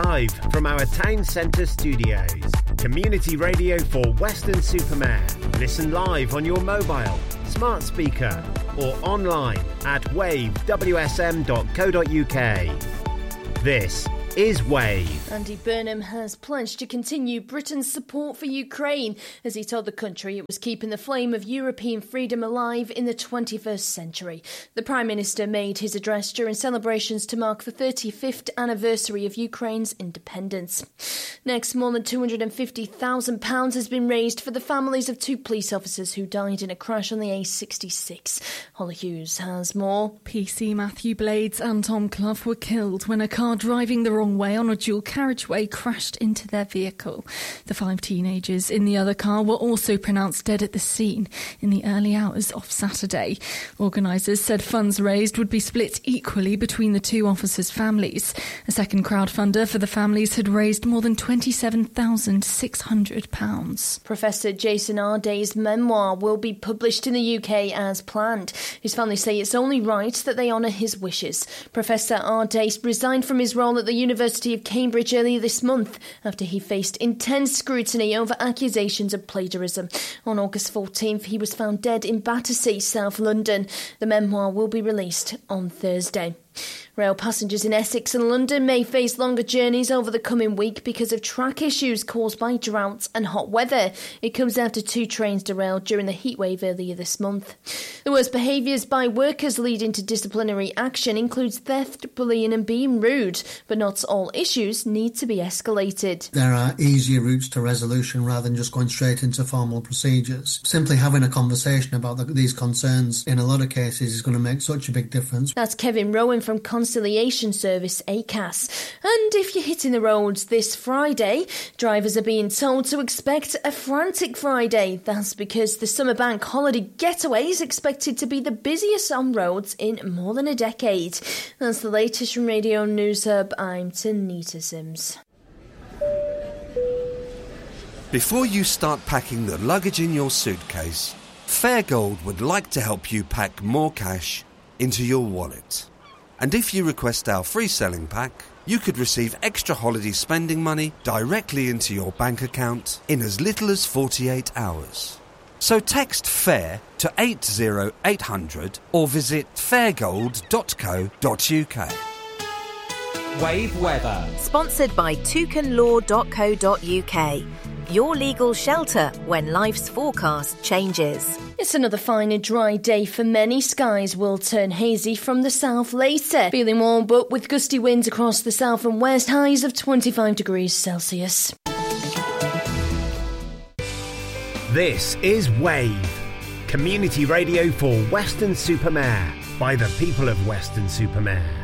live from our town centre studios. Community radio for Weston-super-Mare. Listen live on your mobile, smart speaker or online at wavewsm.co.uk. This is Wave. Andy Burnham has pledged to continue Britain's support for Ukraine as he told the country it was keeping the flame of European freedom alive in the 21st century. The Prime Minister made his address during celebrations to mark the 35th anniversary of Ukraine's independence. Next, more than £250,000 has been raised for the families of two police officers who died in a crash on the A66. Holly Hughes has more. PC Matthew Blades and Tom Clough were killed when a car driving the wrong way on a dual carriageway crashed into their vehicle. The 5 teenagers in the other car were also pronounced dead at the scene in the early hours of Saturday. Organisers said funds raised would be split equally between the two officers' families. A second crowdfunder for the families had raised more than £27,600. Professor Jason Arday's memoir will be published in the UK as planned. His family say it's only right that they honour his wishes. Professor Arday resigned from his role at the University of Cambridge earlier this month after he faced intense scrutiny over accusations of plagiarism. On August 14th, he was found dead in Battersea, South London. The memoir will be released on Thursday. Rail passengers in Essex and London may face longer journeys over the coming week because of track issues caused by droughts and hot weather. It comes after 2 trains derailed during the heatwave earlier this month. The worst behaviours by workers leading to disciplinary action includes theft, bullying and being rude, but not all issues need to be escalated. There are easier routes to resolution rather than just going straight into formal procedures. Simply having a conversation about these concerns in a lot of cases is going to make such a big difference. That's Kevin Rowan from Conciliation Service ACAS. And if you're hitting the roads this Friday, drivers are being told to expect a frantic Friday. That's because the summer bank holiday getaway is expected to be the busiest on roads in more than a decade. That's the latest from Radio News Hub. I'm Tanita Sims. Before you start packing the luggage in your suitcase, Fairgold would like to help you pack more cash into your wallet. And if you request our free selling pack, you could receive extra holiday spending money directly into your bank account in as little as 48 hours. So text FAIR to 80800 or visit fairgold.co.uk. Wave weather. Sponsored by toucanlaw.co.uk. Your legal shelter when life's forecast changes. It's another fine and dry day for many. Skies will turn hazy from the south later. Feeling warm but with gusty winds across the south and west, highs of 25 degrees Celsius. This is Wave. Community radio for Weston-super-Mare by the people of Weston-super-Mare.